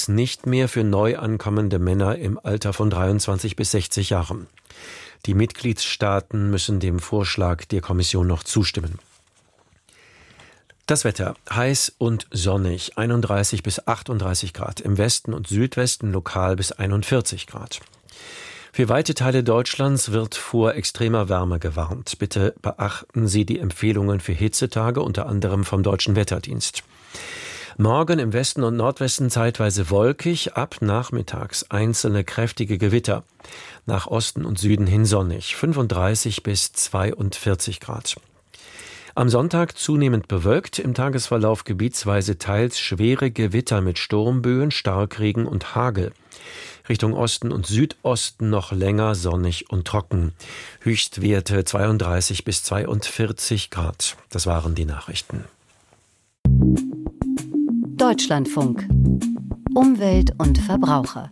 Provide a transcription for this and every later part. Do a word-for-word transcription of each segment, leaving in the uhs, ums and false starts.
es nicht mehr für neu ankommende Männer im Alter von dreiundzwanzig bis sechzig Jahren. Die Mitgliedstaaten müssen dem Vorschlag der Kommission noch zustimmen. Das Wetter: heiß und sonnig, einunddreißig bis achtunddreißig Grad, im Westen und Südwesten lokal bis einundvierzig Grad. Für weite Teile Deutschlands wird vor extremer Wärme gewarnt. Bitte beachten Sie die Empfehlungen für Hitzetage, unter anderem vom Deutschen Wetterdienst. Morgen im Westen und Nordwesten zeitweise wolkig, ab nachmittags einzelne kräftige Gewitter. Nach Osten und Süden hin sonnig, fünfunddreißig bis zweiundvierzig Grad. Am Sonntag zunehmend bewölkt, im Tagesverlauf gebietsweise teils schwere Gewitter mit Sturmböen, Starkregen und Hagel. Richtung Osten und Südosten noch länger sonnig und trocken. Höchstwerte zweiunddreißig bis zweiundvierzig Grad. Das waren die Nachrichten. Deutschlandfunk. Umwelt und Verbraucher.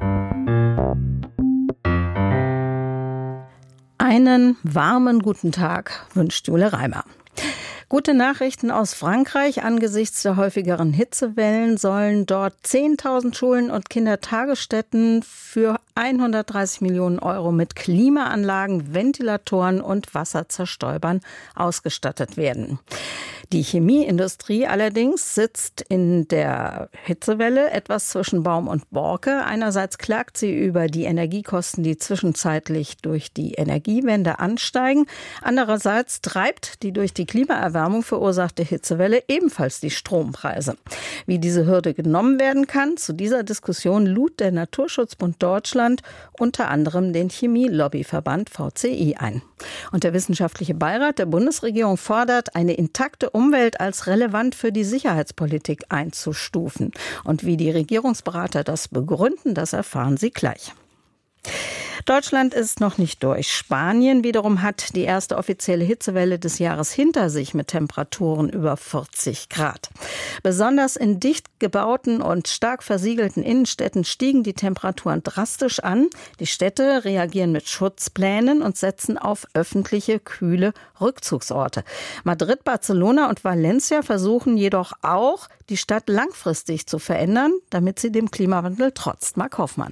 Einen warmen guten Tag wünscht Jule Reimer. Gute Nachrichten aus Frankreich. Angesichts der häufigeren Hitzewellen sollen dort zehntausend Schulen und Kindertagesstätten für hundertdreißig Millionen Euro mit Klimaanlagen, Ventilatoren und Wasserzerstäubern ausgestattet werden. Die Chemieindustrie allerdings sitzt in der Hitzewelle etwas zwischen Baum und Borke. Einerseits klagt sie über die Energiekosten, die zwischenzeitlich durch die Energiewende ansteigen. Andererseits treibt die durch die Klimaerwärmung verursachte Hitzewelle ebenfalls die Strompreise. Wie diese Hürde genommen werden kann, zu dieser Diskussion lud der Naturschutzbund Deutschland unter anderem den Chemielobbyverband V C I ein. Und der wissenschaftliche Beirat der Bundesregierung fordert, eine intakte Umwelt als relevant für die Sicherheitspolitik einzustufen. Und wie die Regierungsberater das begründen, das erfahren Sie gleich. Deutschland ist noch nicht durch. Spanien wiederum hat die erste offizielle Hitzewelle des Jahres hinter sich mit Temperaturen über vierzig Grad. Besonders in dicht gebauten und stark versiegelten Innenstädten stiegen die Temperaturen drastisch an. Die Städte reagieren mit Schutzplänen und setzen auf öffentliche, kühle Rückzugsorte. Madrid, Barcelona und Valencia versuchen jedoch auch, die Stadt langfristig zu verändern, damit sie dem Klimawandel trotzt. Mark Hoffmann.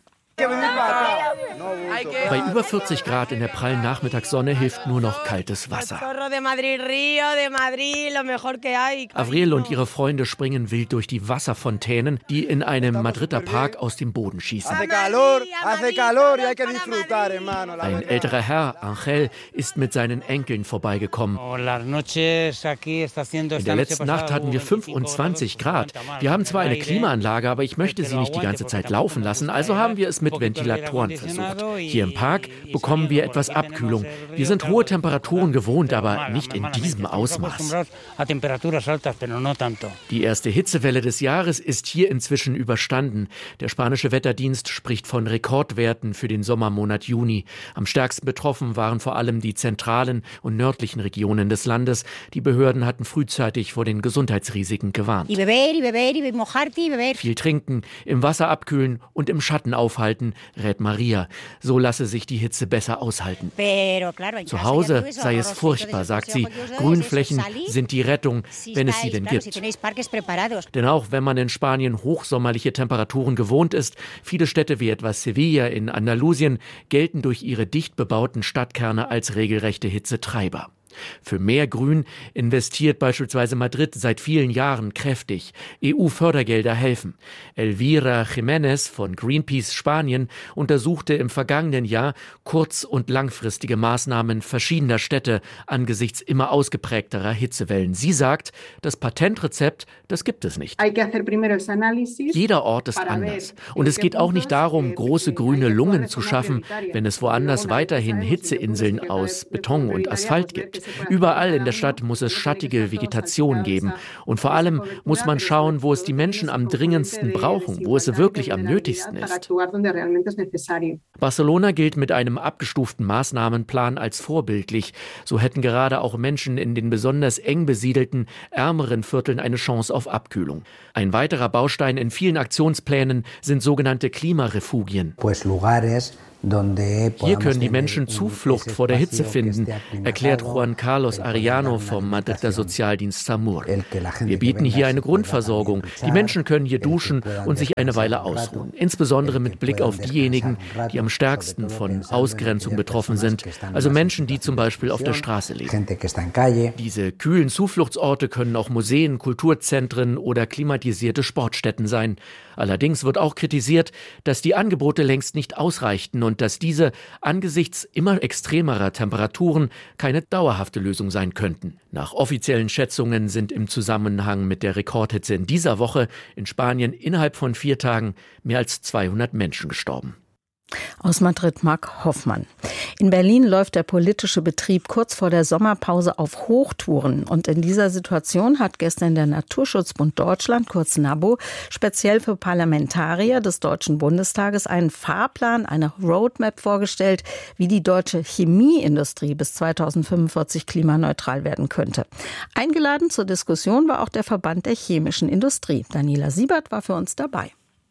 Bei über vierzig Grad in der prallen Nachmittagssonne hilft nur noch kaltes Wasser. Avril und ihre Freunde springen wild durch die Wasserfontänen, die in einem Madrider Park aus dem Boden schießen. Ein älterer Herr, Angel, ist mit seinen Enkeln vorbeigekommen. In der letzten Nacht hatten wir fünfundzwanzig Grad. Wir haben zwar eine Klimaanlage, aber ich möchte sie nicht die ganze Zeit laufen lassen, also haben wir es mit Ventilatoren versucht. Hier im Park bekommen wir etwas Abkühlung. Wir sind hohe Temperaturen gewohnt, aber nicht in diesem Ausmaß. Die erste Hitzewelle des Jahres ist hier inzwischen überstanden. Der spanische Wetterdienst spricht von Rekordwerten für den Sommermonat Juni. Am stärksten betroffen waren vor allem die zentralen und nördlichen Regionen des Landes. Die Behörden hatten frühzeitig vor den Gesundheitsrisiken gewarnt. Viel trinken, im Wasser abkühlen und im Schatten aufhalten, rät Maria. So lasse sich die Hitze besser aushalten. Zu Hause sei es furchtbar, sagt sie. Grünflächen sind die Rettung, wenn es sie denn gibt. Denn auch wenn man in Spanien hochsommerliche Temperaturen gewohnt ist, viele Städte wie etwa Sevilla in Andalusien gelten durch ihre dicht bebauten Stadtkerne als regelrechte Hitzetreiber. Für mehr Grün investiert beispielsweise Madrid seit vielen Jahren kräftig. E U-Fördergelder helfen. Elvira Jiménez von Greenpeace Spanien untersuchte im vergangenen Jahr kurz- und langfristige Maßnahmen verschiedener Städte angesichts immer ausgeprägterer Hitzewellen. Sie sagt, das Patentrezept, das gibt es nicht. Jeder Ort ist anders. Und es geht auch nicht darum, große grüne Lungen zu schaffen, wenn es woanders weiterhin Hitzeinseln aus Beton und Asphalt gibt. Überall in der Stadt muss es schattige Vegetation geben. Und vor allem muss man schauen, wo es die Menschen am dringendsten brauchen, wo es wirklich am nötigsten ist. Barcelona gilt mit einem abgestuften Maßnahmenplan als vorbildlich. So hätten gerade auch Menschen in den besonders eng besiedelten, ärmeren Vierteln eine Chance auf Abkühlung. Ein weiterer Baustein in vielen Aktionsplänen sind sogenannte Klimarefugien. Hier können die Menschen Zuflucht vor der Hitze finden, erklärt Juan Carlos Arellano vom Madrider Sozialdienst SAMUR. Wir bieten hier eine Grundversorgung. Die Menschen können hier duschen und sich eine Weile ausruhen. Insbesondere mit Blick auf diejenigen, die am stärksten von Ausgrenzung betroffen sind, also Menschen, die zum Beispiel auf der Straße leben. Diese kühlen Zufluchtsorte können auch Museen, Kulturzentren oder klimatisierte Sportstätten sein. Allerdings wird auch kritisiert, dass die Angebote längst nicht ausreichten und dass diese angesichts immer extremerer Temperaturen keine dauerhafte Lösung sein könnten. Nach offiziellen Schätzungen sind im Zusammenhang mit der Rekordhitze in dieser Woche in Spanien innerhalb von vier Tagen mehr als zweihundert Menschen gestorben. Aus Madrid Marc Hoffmann. In Berlin läuft der politische Betrieb kurz vor der Sommerpause auf Hochtouren. Und in dieser Situation hat gestern der Naturschutzbund Deutschland, kurz NABU, speziell für Parlamentarier des Deutschen Bundestages einen Fahrplan, eine Roadmap vorgestellt, wie die deutsche Chemieindustrie bis zweitausendfünfundvierzig klimaneutral werden könnte. Eingeladen zur Diskussion war auch der Verband der chemischen Industrie. Daniela Siebert war für uns dabei.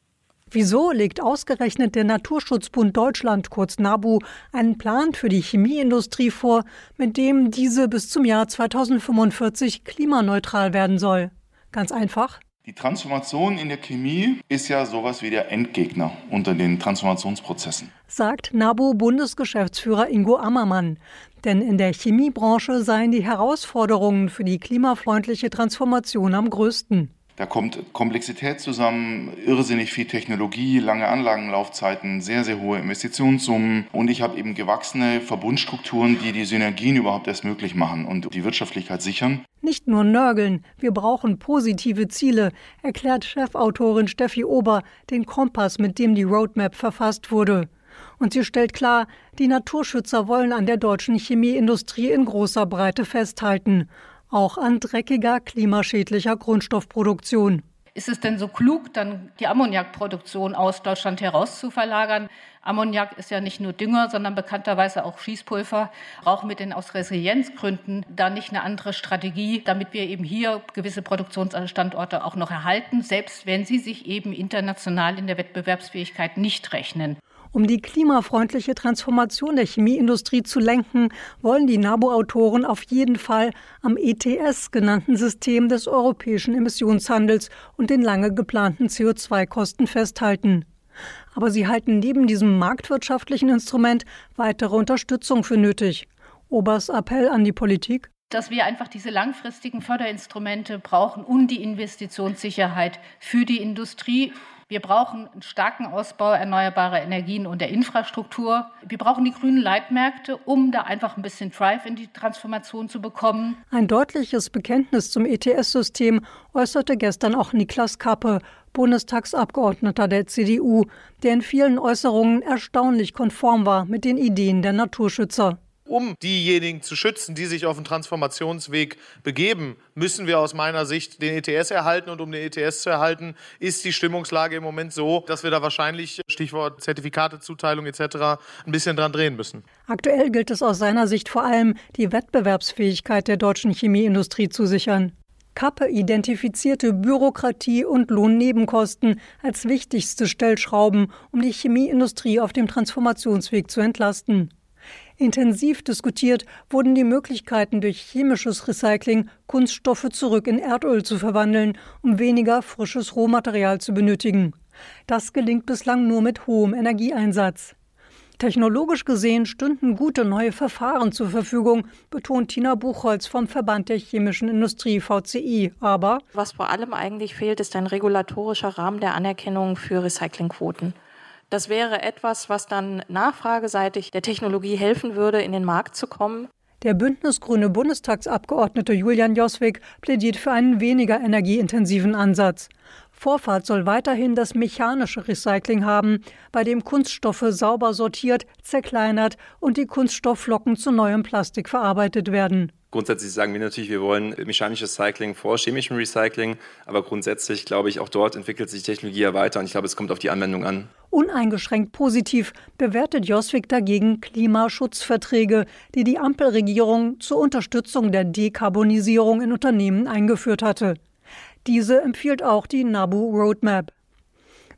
Wieso legt ausgerechnet der Naturschutzbund Deutschland, kurz NABU, einen Plan für die Chemieindustrie vor, mit dem diese bis zum Jahr zweitausendfünfundvierzig klimaneutral werden soll? Ganz einfach. Die Transformation in der Chemie ist ja sowas wie der Endgegner unter den Transformationsprozessen, sagt NABU-Bundesgeschäftsführer Ingo Ammermann. Denn in der Chemiebranche seien die Herausforderungen für die klimafreundliche Transformation am größten. Da kommt Komplexität zusammen, irrsinnig viel Technologie, lange Anlagenlaufzeiten, sehr, sehr hohe Investitionssummen. Und ich habe eben gewachsene Verbundstrukturen, die die Synergien überhaupt erst möglich machen und die Wirtschaftlichkeit sichern. Nicht nur nörgeln, wir brauchen positive Ziele, erklärt Chefautorin Steffi Ober den Kompass, mit dem die Roadmap verfasst wurde. Und sie stellt klar, die Naturschützer wollen an der deutschen Chemieindustrie in großer Breite festhalten. Auch an dreckiger, klimaschädlicher Grundstoffproduktion. Ist es denn so klug, dann die Ammoniakproduktion aus Deutschland heraus zu verlagern? Ammoniak ist ja nicht nur Dünger, sondern bekannterweise auch Schießpulver. Brauchen wir denn aus Resilienzgründen da nicht eine andere Strategie, damit wir eben hier gewisse Produktionsstandorte auch noch erhalten, selbst wenn sie sich eben international in der Wettbewerbsfähigkeit nicht rechnen? Um die klimafreundliche Transformation der Chemieindustrie zu lenken, wollen die NABU-Autoren auf jeden Fall am E T S genannten System des europäischen Emissionshandels und den lange geplanten C O zwei Kosten festhalten. Aber sie halten neben diesem marktwirtschaftlichen Instrument weitere Unterstützung für nötig. Obers Appell an die Politik: Dass wir einfach diese langfristigen Förderinstrumente brauchen und die Investitionssicherheit für die Industrie. Wir brauchen einen starken Ausbau erneuerbarer Energien und der Infrastruktur. Wir brauchen die grünen Leitmärkte, um da einfach ein bisschen Drive in die Transformation zu bekommen. Ein deutliches Bekenntnis zum E T S-System äußerte gestern auch Niklas Kappe, Bundestagsabgeordneter der C D U, der in vielen Äußerungen erstaunlich konform war mit den Ideen der Naturschützer. Um diejenigen zu schützen, die sich auf den Transformationsweg begeben, müssen wir aus meiner Sicht den E T S erhalten. Und um den E T S zu erhalten, ist die Stimmungslage im Moment so, dass wir da wahrscheinlich, Stichwort Zertifikatezuteilung et cetera, ein bisschen dran drehen müssen. Aktuell gilt es aus seiner Sicht vor allem, die Wettbewerbsfähigkeit der deutschen Chemieindustrie zu sichern. Kappe identifizierte Bürokratie und Lohnnebenkosten als wichtigste Stellschrauben, um die Chemieindustrie auf dem Transformationsweg zu entlasten. Intensiv diskutiert wurden die Möglichkeiten, durch chemisches Recycling Kunststoffe zurück in Erdöl zu verwandeln, um weniger frisches Rohmaterial zu benötigen. Das gelingt bislang nur mit hohem Energieeinsatz. Technologisch gesehen stünden gute neue Verfahren zur Verfügung, betont Tina Buchholz vom Verband der chemischen Industrie V C I. Aber was vor allem eigentlich fehlt, ist ein regulatorischer Rahmen der Anerkennung für Recyclingquoten. Das wäre etwas, was dann nachfrageseitig der Technologie helfen würde, in den Markt zu kommen. Der bündnisgrüne Bundestagsabgeordnete Julian Joswig plädiert für einen weniger energieintensiven Ansatz. Vorfahrt soll weiterhin das mechanische Recycling haben, bei dem Kunststoffe sauber sortiert, zerkleinert und die Kunststoffflocken zu neuem Plastik verarbeitet werden. Grundsätzlich sagen wir natürlich, wir wollen mechanisches Recycling vor chemischem Recycling, aber grundsätzlich glaube ich, auch dort entwickelt sich die Technologie ja weiter und ich glaube, es kommt auf die Anwendung an. Uneingeschränkt positiv bewertet Joswig dagegen Klimaschutzverträge, die die Ampelregierung zur Unterstützung der Dekarbonisierung in Unternehmen eingeführt hatte. Diese empfiehlt auch die NABU Roadmap.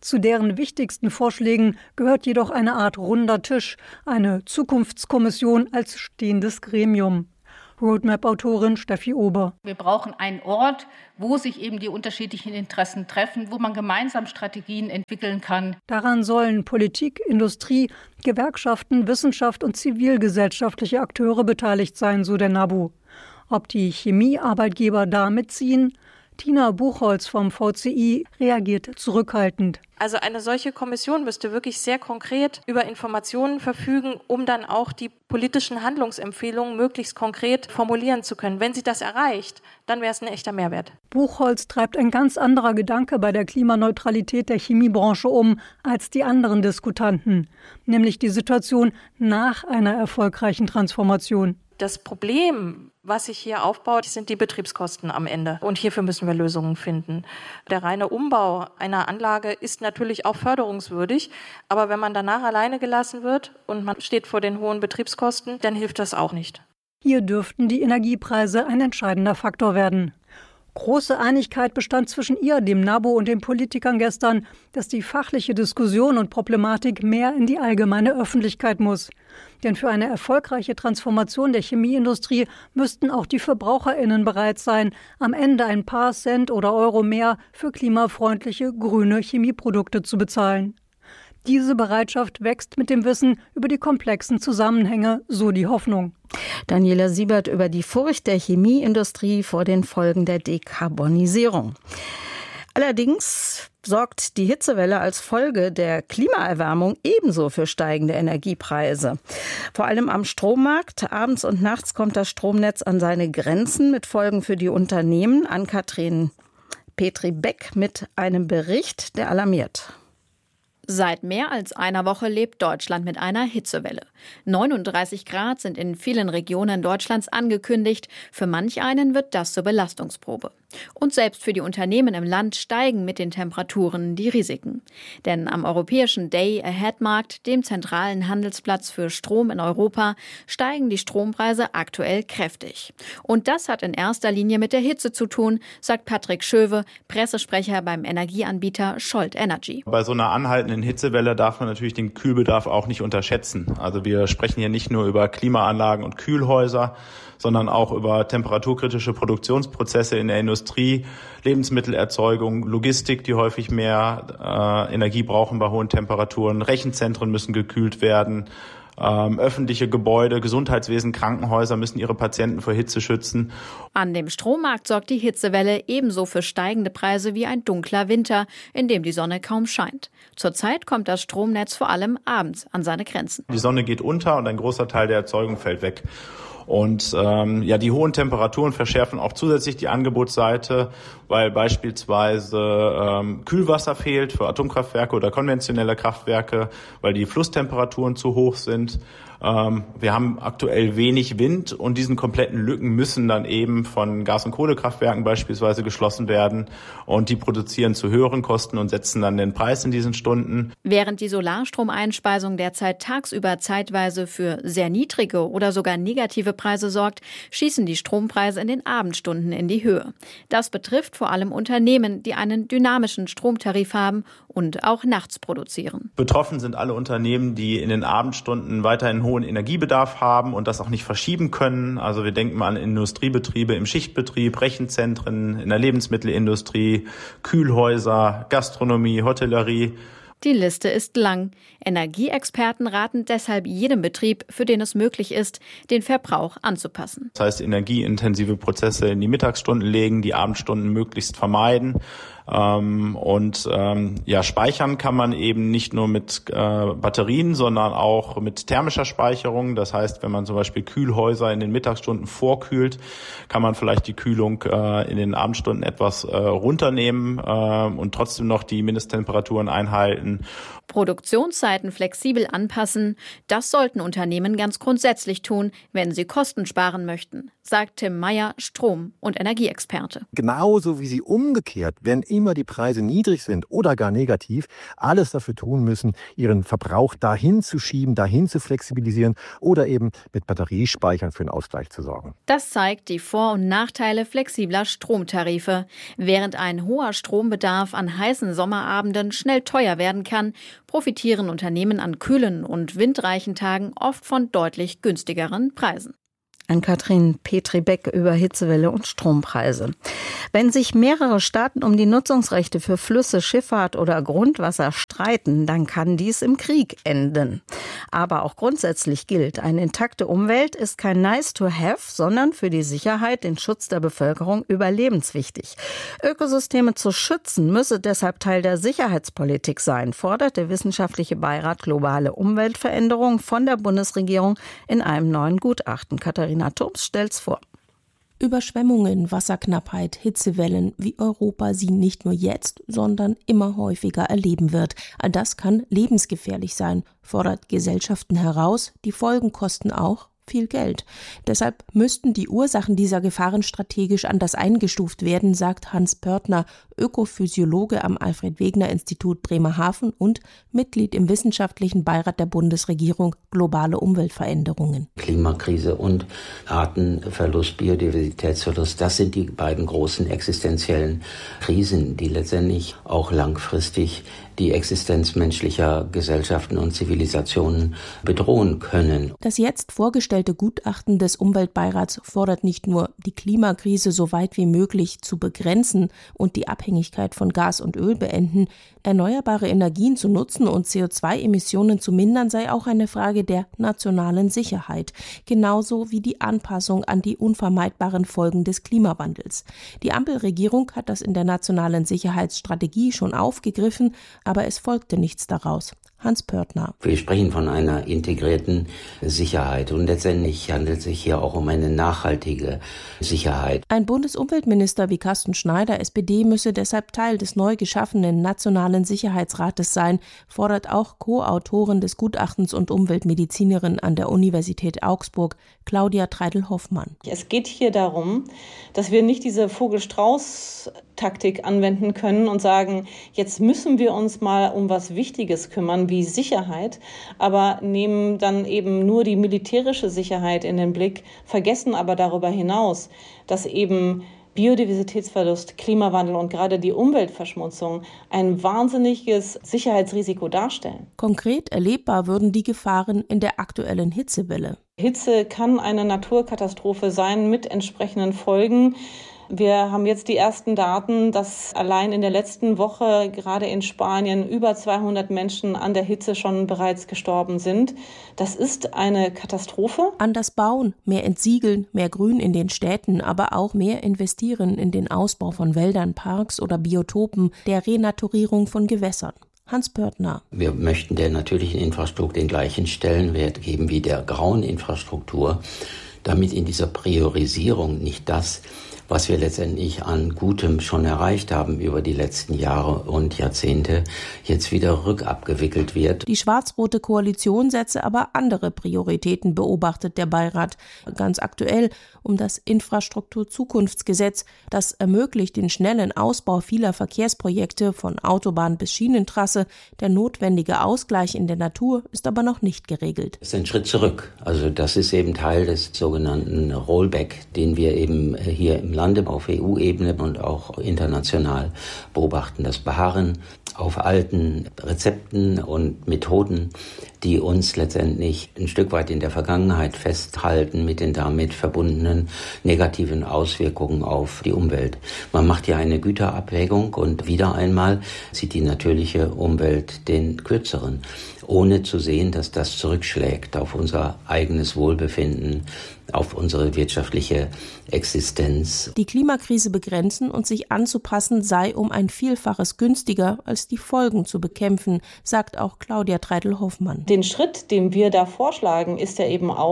Zu deren wichtigsten Vorschlägen gehört jedoch eine Art runder Tisch, eine Zukunftskommission als stehendes Gremium. Roadmap-Autorin Steffi Ober. Wir brauchen einen Ort, wo sich eben die unterschiedlichen Interessen treffen, wo man gemeinsam Strategien entwickeln kann. Daran sollen Politik, Industrie, Gewerkschaften, Wissenschaft und zivilgesellschaftliche Akteure beteiligt sein, so der NABU. Ob die Chemiearbeitgeber da mitziehen? Tina Buchholz vom V C I reagiert zurückhaltend. Also eine solche Kommission müsste wirklich sehr konkret über Informationen verfügen, um dann auch die politischen Handlungsempfehlungen möglichst konkret formulieren zu können. Wenn sie das erreicht, dann wäre es ein echter Mehrwert. Buchholz treibt ein ganz anderer Gedanke bei der Klimaneutralität der Chemiebranche um als die anderen Diskutanten, nämlich die Situation nach einer erfolgreichen Transformation. Das Problem, was sich hier aufbaut, sind die Betriebskosten am Ende. Und hierfür müssen wir Lösungen finden. Der reine Umbau einer Anlage ist natürlich auch förderungswürdig. Aber wenn man danach alleine gelassen wird und man steht vor den hohen Betriebskosten, dann hilft das auch nicht. Hier dürften die Energiepreise ein entscheidender Faktor werden. Große Einigkeit bestand zwischen ihr, dem NABU und den Politikern gestern, dass die fachliche Diskussion und Problematik mehr in die allgemeine Öffentlichkeit muss. Denn für eine erfolgreiche Transformation der Chemieindustrie müssten auch die VerbraucherInnen bereit sein, am Ende ein paar Cent oder Euro mehr für klimafreundliche grüne Chemieprodukte zu bezahlen. Diese Bereitschaft wächst mit dem Wissen über die komplexen Zusammenhänge, so die Hoffnung. Daniela Siebert über die Furcht der Chemieindustrie vor den Folgen der Dekarbonisierung. Allerdings sorgt die Hitzewelle als Folge der Klimaerwärmung ebenso für steigende Energiepreise. Vor allem am Strommarkt. Abends und nachts kommt das Stromnetz an seine Grenzen mit Folgen für die Unternehmen. Ann-Kathrin Petri-Beck mit einem Bericht, der alarmiert. Seit mehr als einer Woche lebt Deutschland mit einer Hitzewelle. neununddreißig Grad sind in vielen Regionen Deutschlands angekündigt. Für manch einen wird das zur Belastungsprobe. Und selbst für die Unternehmen im Land steigen mit den Temperaturen die Risiken. Denn am europäischen Day-Ahead-Markt, dem zentralen Handelsplatz für Strom in Europa, steigen die Strompreise aktuell kräftig. Und das hat in erster Linie mit der Hitze zu tun, sagt Patrick Schöwe, Pressesprecher beim Energieanbieter Scholt Energy. Bei so einer anhaltenden Hitzewelle darf man natürlich den Kühlbedarf auch nicht unterschätzen. Also wir sprechen hier nicht nur über Klimaanlagen und Kühlhäuser, sondern auch über temperaturkritische Produktionsprozesse in der Industrie, Lebensmittelerzeugung, Logistik, die häufig mehr äh, Energie brauchen bei hohen Temperaturen. Rechenzentren müssen gekühlt werden. Ähm, öffentliche Gebäude, Gesundheitswesen, Krankenhäuser müssen ihre Patienten vor Hitze schützen. An dem Strommarkt sorgt die Hitzewelle ebenso für steigende Preise wie ein dunkler Winter, in dem die Sonne kaum scheint. Zurzeit kommt das Stromnetz vor allem abends an seine Grenzen. Die Sonne geht unter und ein großer Teil der Erzeugung fällt weg. Und ähm, ja, die hohen Temperaturen verschärfen auch zusätzlich die Angebotsseite, weil beispielsweise ähm, Kühlwasser fehlt für Atomkraftwerke oder konventionelle Kraftwerke, weil die Flusstemperaturen zu hoch sind. Ähm, wir haben aktuell wenig Wind und diesen kompletten Lücken müssen dann eben von Gas- und Kohlekraftwerken beispielsweise geschlossen werden. Und die produzieren zu höheren Kosten und setzen dann den Preis in diesen Stunden. Während die Solarstromeinspeisung derzeit tagsüber zeitweise für sehr niedrige oder sogar negative Preise sorgt, schießen die Strompreise in den Abendstunden in die Höhe. Das betrifft vor allem Unternehmen, die einen dynamischen Stromtarif haben und auch nachts produzieren. Betroffen sind alle Unternehmen, die in den Abendstunden weiterhin hohen Energiebedarf haben und das auch nicht verschieben können. Also wir denken mal an Industriebetriebe im Schichtbetrieb, Rechenzentren, in der Lebensmittelindustrie, Kühlhäuser, Gastronomie, Hotellerie. Die Liste ist lang. Energieexperten raten deshalb jedem Betrieb, für den es möglich ist, den Verbrauch anzupassen. Das heißt, energieintensive Prozesse in die Mittagsstunden legen, die Abendstunden möglichst vermeiden. Ähm, und ähm, ja, speichern kann man eben nicht nur mit äh, Batterien, sondern auch mit thermischer Speicherung. Das heißt, wenn man zum Beispiel Kühlhäuser in den Mittagsstunden vorkühlt, kann man vielleicht die Kühlung äh, in den Abendstunden etwas äh, runternehmen äh, und trotzdem noch die Mindesttemperaturen einhalten. Produktionszeiten flexibel anpassen, das sollten Unternehmen ganz grundsätzlich tun, wenn sie Kosten sparen möchten, sagt Tim Meyer, Strom- und Energieexperte. Genauso wie sie umgekehrt, wenn immer die Preise niedrig sind oder gar negativ, alles dafür tun müssen, ihren Verbrauch dahin zu schieben, dahin zu flexibilisieren oder eben mit Batteriespeichern für einen Ausgleich zu sorgen. Das zeigt die Vor- und Nachteile flexibler Stromtarife. Während ein hoher Strombedarf an heißen Sommerabenden schnell teuer werden kann, profitieren Unternehmen an kühlen und windreichen Tagen oft von deutlich günstigeren Preisen. An Katrin Petri-Beck über Hitzewelle und Strompreise. Wenn sich mehrere Staaten um die Nutzungsrechte für Flüsse, Schifffahrt oder Grundwasser streiten, dann kann dies im Krieg enden. Aber auch grundsätzlich gilt, eine intakte Umwelt ist kein nice to have, sondern für die Sicherheit, den Schutz der Bevölkerung überlebenswichtig. Ökosysteme zu schützen müsse deshalb Teil der Sicherheitspolitik sein, fordert der Wissenschaftliche Beirat Globale Umweltveränderung von der Bundesregierung in einem neuen Gutachten. Katharina Thoms stellt's vor. Überschwemmungen, Wasserknappheit, Hitzewellen, wie Europa sie nicht nur jetzt, sondern immer häufiger erleben wird. All das kann lebensgefährlich sein, fordert Gesellschaften heraus. Die Folgen kosten auch viel Geld. Deshalb müssten die Ursachen dieser Gefahren strategisch anders eingestuft werden, sagt Hans Pörtner, Ökophysiologe am Alfred-Wegener-Institut Bremerhaven und Mitglied im wissenschaftlichen Beirat der Bundesregierung Globale Umweltveränderungen. Klimakrise und Artenverlust, Biodiversitätsverlust, das sind die beiden großen existenziellen Krisen, die letztendlich auch langfristig die Existenz menschlicher Gesellschaften und Zivilisationen bedrohen können. Das jetzt vorgestellte Gutachten des Umweltbeirats fordert nicht nur, die Klimakrise so weit wie möglich zu begrenzen und die Abhängigkeit von Gas und Öl beenden, erneuerbare Energien zu nutzen und C O zwei Emissionen zu mindern, sei auch eine Frage der nationalen Sicherheit, genauso wie die Anpassung an die unvermeidbaren Folgen des Klimawandels. Die Ampelregierung hat das in der nationalen Sicherheitsstrategie schon aufgegriffen, aber es folgte nichts daraus. Hans Pörtner. Wir sprechen von einer integrierten Sicherheit und letztendlich handelt es sich hier auch um eine nachhaltige Sicherheit. Ein Bundesumweltminister wie Carsten Schneider, S P D, müsse deshalb Teil des neu geschaffenen Nationalen Sicherheitsrates sein, fordert auch Co-Autorin des Gutachtens und Umweltmedizinerin an der Universität Augsburg, Claudia Treidel-Hoffmann. Es geht hier darum, dass wir nicht diese Vogel-Strauß-Taktik anwenden können und sagen, jetzt müssen wir uns mal um was Wichtiges kümmern, wie Sicherheit, aber nehmen dann eben nur die militärische Sicherheit in den Blick, vergessen aber darüber hinaus, dass eben Biodiversitätsverlust, Klimawandel und gerade die Umweltverschmutzung ein wahnsinniges Sicherheitsrisiko darstellen. Konkret erlebbar würden die Gefahren in der aktuellen Hitzewelle. Hitze kann eine Naturkatastrophe sein mit entsprechenden Folgen. Wir haben jetzt die ersten Daten, dass allein in der letzten Woche gerade in Spanien über zweihundert Menschen an der Hitze schon bereits gestorben sind. Das ist eine Katastrophe. Anders bauen, mehr entsiegeln, mehr Grün in den Städten, aber auch mehr investieren in den Ausbau von Wäldern, Parks oder Biotopen, der Renaturierung von Gewässern. Hans Pörtner. Wir möchten der natürlichen Infrastruktur den gleichen Stellenwert geben wie der grauen Infrastruktur, damit in dieser Priorisierung nicht das, was wir letztendlich an Gutem schon erreicht haben über die letzten Jahre und Jahrzehnte, jetzt wieder rückabgewickelt wird. Die schwarz-rote Koalition setze aber andere Prioritäten, beobachtet der Beirat. Ganz aktuell um das Infrastrukturzukunftsgesetz, das ermöglicht den schnellen Ausbau vieler Verkehrsprojekte von Autobahn bis Schienentrasse. Der notwendige Ausgleich in der Natur ist aber noch nicht geregelt. Das ist ein Schritt zurück. Also das ist eben Teil des sogenannten Rollback, den wir eben hier im Lande auf E U-Ebene und auch international beobachten. Das Beharren auf alten Rezepten und Methoden, die uns letztendlich ein Stück weit in der Vergangenheit festhalten mit den damit verbundenen negativen Auswirkungen auf die Umwelt. Man macht ja eine Güterabwägung und wieder einmal zieht die natürliche Umwelt den kürzeren, ohne zu sehen, dass das zurückschlägt auf unser eigenes Wohlbefinden, auf unsere wirtschaftliche Existenz. Die Klimakrise begrenzen und sich anzupassen sei um ein Vielfaches günstiger, als die Folgen zu bekämpfen, sagt auch Claudia Treidel-Hoffmann. Den Schritt, den wir da vorschlagen, ist ja eben auch,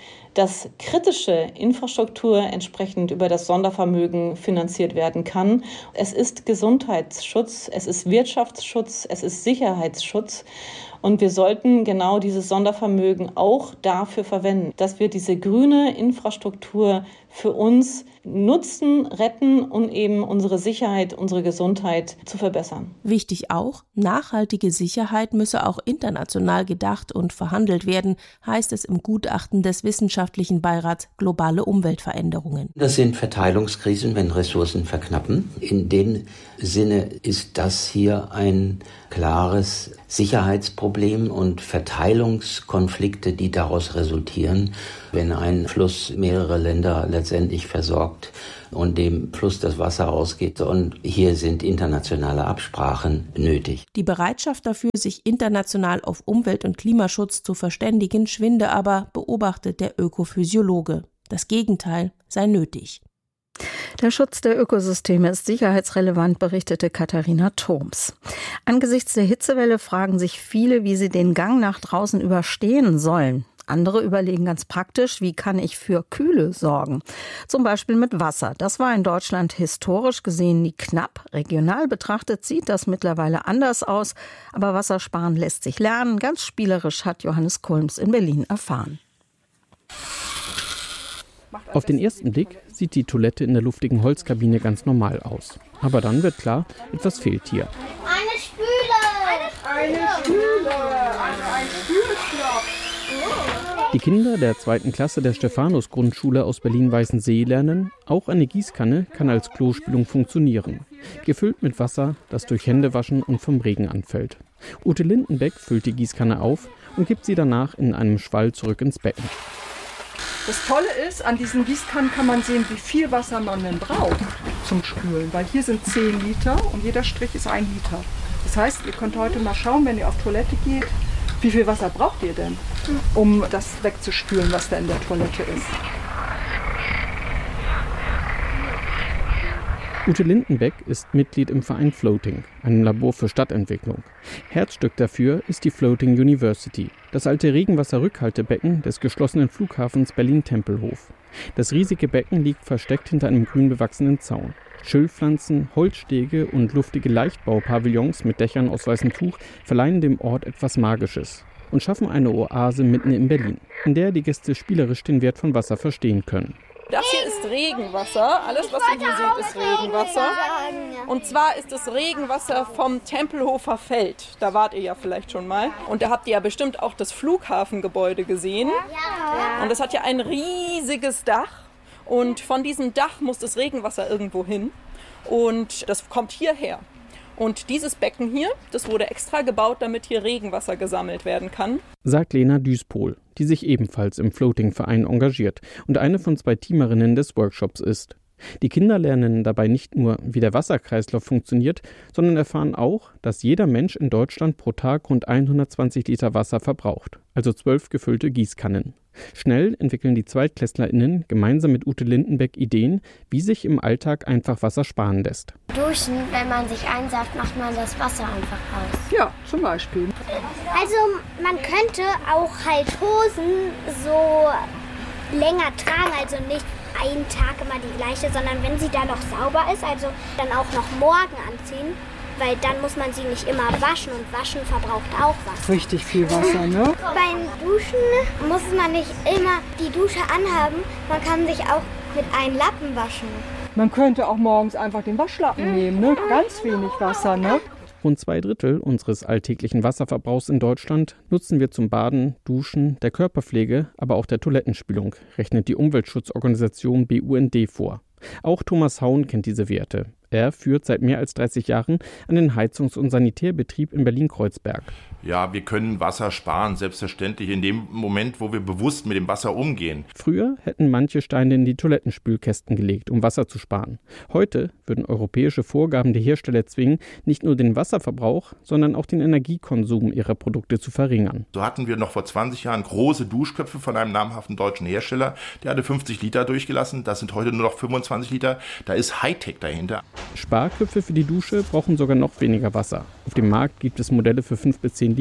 dass kritische Infrastruktur entsprechend über das Sondervermögen finanziert werden kann. Es ist Gesundheitsschutz, es ist Wirtschaftsschutz, es ist Sicherheitsschutz. Und wir sollten genau dieses Sondervermögen auch dafür verwenden, dass wir diese grüne Infrastruktur für uns nutzen, retten und eben unsere Sicherheit, unsere Gesundheit zu verbessern. Wichtig auch, nachhaltige Sicherheit müsse auch international gedacht und verhandelt werden, heißt es im Gutachten des Wissenschaftlichen Beirats Globale Umweltveränderungen. Das sind Verteilungskrisen, wenn Ressourcen verknappen. In dem Sinne ist das hier ein klares Sicherheitsproblem und Verteilungskonflikte, die daraus resultieren, wenn ein Fluss mehrere Länder letztendlich versorgt und dem Fluss das Wasser ausgeht. Und hier sind internationale Absprachen nötig. Die Bereitschaft dafür, sich international auf Umwelt- und Klimaschutz zu verständigen, schwinde aber, beobachtet der Ökophysiologe. Das Gegenteil sei nötig. Der Schutz der Ökosysteme ist sicherheitsrelevant, berichtete Katharina Thoms. Angesichts der Hitzewelle fragen sich viele, wie sie den Gang nach draußen überstehen sollen. Andere überlegen ganz praktisch, wie kann ich für Kühle sorgen? Zum Beispiel mit Wasser. Das war in Deutschland historisch gesehen nie knapp. Regional betrachtet sieht das mittlerweile anders aus. Aber Wassersparen lässt sich lernen. Ganz spielerisch hat Johannes Kulms in Berlin erfahren. Auf den ersten Blick sieht die Toilette in der luftigen Holzkabine ganz normal aus. Aber dann wird klar, etwas fehlt hier. Eine Spüle! Eine Spüle! Ein Spülschlauch! Die Kinder der zweiten Klasse der Stephanus-Grundschule aus Berlin-Weißensee lernen, auch eine Gießkanne kann als Klospülung funktionieren. Gefüllt mit Wasser, das durch Händewaschen und vom Regen anfällt. Ute Lindenbeck füllt die Gießkanne auf und gibt sie danach in einem Schwall zurück ins Becken. Das Tolle ist, an diesen Gießkannen kann man sehen, wie viel Wasser man denn braucht zum Spülen. Weil hier sind zehn Liter und jeder Strich ist ein Liter. Das heißt, ihr könnt heute mal schauen, wenn ihr auf Toilette geht, wie viel Wasser braucht ihr denn, um das wegzuspülen, was da in der Toilette ist. Ute Lindenbeck ist Mitglied im Verein Floating, einem Labor für Stadtentwicklung. Herzstück dafür ist die Floating University, das alte Regenwasserrückhaltebecken des geschlossenen Flughafens Berlin-Tempelhof. Das riesige Becken liegt versteckt hinter einem grün bewachsenen Zaun. Schilfpflanzen, Holzstege und luftige Leichtbaupavillons mit Dächern aus weißem Tuch verleihen dem Ort etwas Magisches und schaffen eine Oase mitten in Berlin, in der die Gäste spielerisch den Wert von Wasser verstehen können. Das hier ist Regenwasser. Alles, was ihr hier seht, ist Regenwasser. Und zwar ist es Regenwasser vom Tempelhofer Feld. Da wart ihr ja vielleicht schon mal. Und da habt ihr ja bestimmt auch das Flughafengebäude gesehen. Und das hat ja ein riesiges Dach. Und von diesem Dach muss das Regenwasser irgendwo hin. Und das kommt hierher. Und dieses Becken hier, das wurde extra gebaut, damit hier Regenwasser gesammelt werden kann. Sagt Lena Düspol, die sich ebenfalls im Floating-Verein engagiert und eine von zwei Teamerinnen des Workshops ist. Die Kinder lernen dabei nicht nur, wie der Wasserkreislauf funktioniert, sondern erfahren auch, dass jeder Mensch in Deutschland pro Tag rund hundertzwanzig Liter Wasser verbraucht, also zwölf gefüllte Gießkannen. Schnell entwickeln die ZweitklässlerInnen gemeinsam mit Ute Lindenbeck Ideen, wie sich im Alltag einfach Wasser sparen lässt. Duschen, wenn man sich einsaugt, macht man das Wasser einfach aus. Ja, zum Beispiel. Also man könnte auch halt Hosen so länger tragen, also nicht einen Tag immer die gleiche, sondern wenn sie da noch sauber ist, also dann auch noch morgen anziehen, weil dann muss man sie nicht immer waschen und waschen verbraucht auch Wasser. Richtig viel Wasser, ne? Beim Duschen muss man nicht immer die Dusche anhaben, man kann sich auch mit einem Lappen waschen. Man könnte auch morgens einfach den Waschlappen nehmen, ne? Ganz wenig Wasser, ne? Rund zwei Drittel unseres alltäglichen Wasserverbrauchs in Deutschland nutzen wir zum Baden, Duschen, der Körperpflege, aber auch der Toilettenspülung, rechnet die Umweltschutzorganisation B U N D vor. Auch Thomas Haun kennt diese Werte. Er führt seit mehr als dreißig Jahren einen Heizungs- und Sanitärbetrieb in Berlin-Kreuzberg. Ja, wir können Wasser sparen, selbstverständlich in dem Moment, wo wir bewusst mit dem Wasser umgehen. Früher hätten manche Steine in die Toilettenspülkästen gelegt, um Wasser zu sparen. Heute würden europäische Vorgaben die Hersteller zwingen, nicht nur den Wasserverbrauch, sondern auch den Energiekonsum ihrer Produkte zu verringern. So hatten wir noch vor zwanzig Jahren große Duschköpfe von einem namhaften deutschen Hersteller. Der hatte fünfzig Liter durchgelassen, das sind heute nur noch fünfundzwanzig Liter. Da ist Hightech dahinter. Sparköpfe für die Dusche brauchen sogar noch weniger Wasser. Auf dem Markt gibt es Modelle für fünf bis zehn Liter.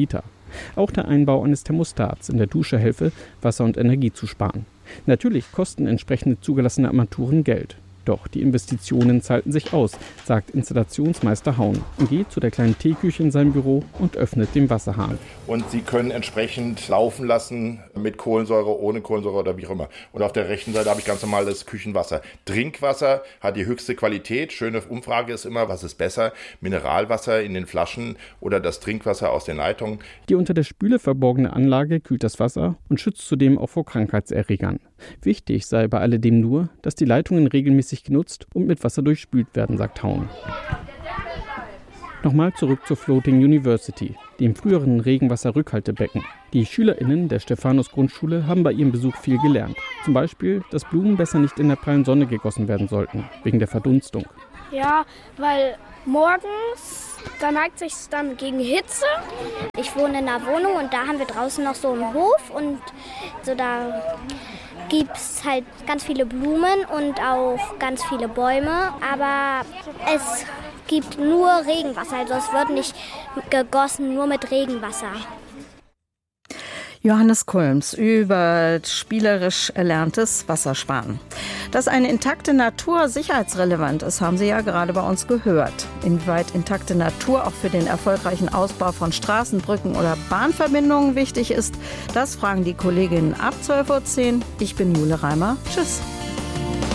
Auch der Einbau eines Thermostats in der Dusche helfe, Wasser und Energie zu sparen. Natürlich kosten entsprechende zugelassene Armaturen Geld. Doch die Investitionen zahlten sich aus, sagt Installationsmeister Haun und geht zu der kleinen Teeküche in seinem Büro und öffnet den Wasserhahn. Und Sie können entsprechend laufen lassen mit Kohlensäure, ohne Kohlensäure oder wie auch immer. Und auf der rechten Seite habe ich ganz normales Küchenwasser. Trinkwasser hat die höchste Qualität. Schöne Umfrage ist immer, was ist besser? Mineralwasser in den Flaschen oder das Trinkwasser aus den Leitungen? Die unter der Spüle verborgene Anlage kühlt das Wasser und schützt zudem auch vor Krankheitserregern. Wichtig sei bei alledem nur, dass die Leitungen regelmäßig genutzt und mit Wasser durchspült werden, sagt Haun. Nochmal zurück zur Floating University, dem früheren Regenwasserrückhaltebecken. Die SchülerInnen der Stephanus-Grundschule haben bei ihrem Besuch viel gelernt. Zum Beispiel, dass Blumen besser nicht in der prallen Sonne gegossen werden sollten, wegen der Verdunstung. Ja, weil morgens, da neigt sich dann gegen Hitze. Ich wohne in einer Wohnung und da haben wir draußen noch so einen Hof und so da gibt es halt ganz viele Blumen und auch ganz viele Bäume, aber es gibt nur Regenwasser, also es wird nicht gegossen, nur mit Regenwasser. Johannes Kulms über spielerisch erlerntes Wassersparen. Dass eine intakte Natur sicherheitsrelevant ist, haben Sie ja gerade bei uns gehört. Inwieweit intakte Natur auch für den erfolgreichen Ausbau von Straßen, Brücken oder Bahnverbindungen wichtig ist, das fragen die Kolleginnen ab zwölf Uhr zehn. Ich bin Jule Reimer. Tschüss.